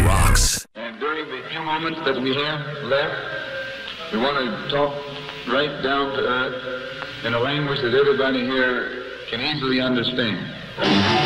rocks. And during the few moments that we have left, we want to talk right down to earth in a language that everybody here can easily understand.